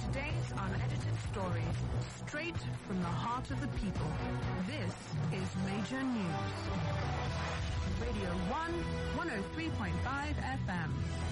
today's unedited stories, straight from the heart of the people. This is Major News. Radio 1, 103.5 FM.